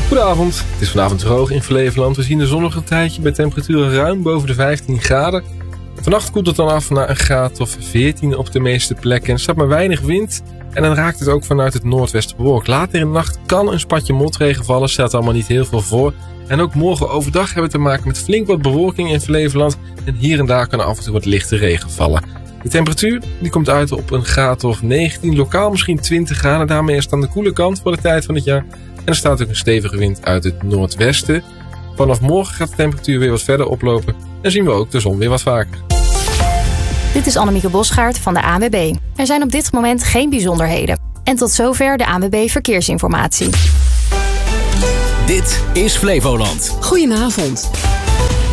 Goedenavond, het is vanavond droog in Flevoland. We zien een zonnige tijdje bij temperaturen ruim boven de 15 graden. Vannacht koelt het dan af naar een graad of 14 op de meeste plekken. Er staat maar weinig wind en dan raakt het ook vanuit het noordwesten bewolkt. Later in de nacht kan een spatje motregen vallen, stelt allemaal niet heel veel voor. En ook morgen overdag hebben we te maken met flink wat bewolking in Flevoland. En hier en daar kan af en toe wat lichte regen vallen. De temperatuur die komt uit op een graad of 19, lokaal misschien 20 graden. Daarmee is het aan de koele kant voor de tijd van het jaar. En er staat ook een stevige wind uit het noordwesten. Vanaf morgen gaat de temperatuur weer wat verder oplopen. En zien we ook de zon weer wat vaker. Dit is Annemieke Bosgaard van de ANWB. Er zijn op dit moment geen bijzonderheden. En tot zover de ANWB Verkeersinformatie. Dit is Flevoland. Goedenavond.